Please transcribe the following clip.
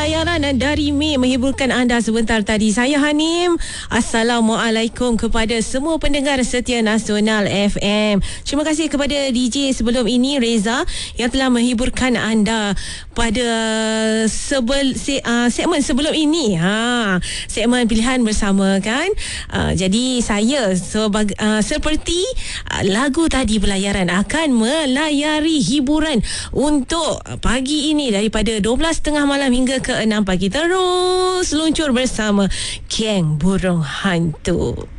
pelayaran dari Mei menghiburkan anda sebentar tadi. Saya Hanim. Assalamualaikum kepada semua pendengar setia Nasional FM. Terima kasih kepada DJ sebelum ini, Reza, yang telah menghiburkan anda pada segmen sebelum ini. Segmen pilihan bersama kan. Jadi saya seperti lagu tadi pelayaran akan melayari hiburan untuk pagi ini daripada 12.30 malam hingga ke 6 pagi. Terus luncur bersama Geng Burung Hantu.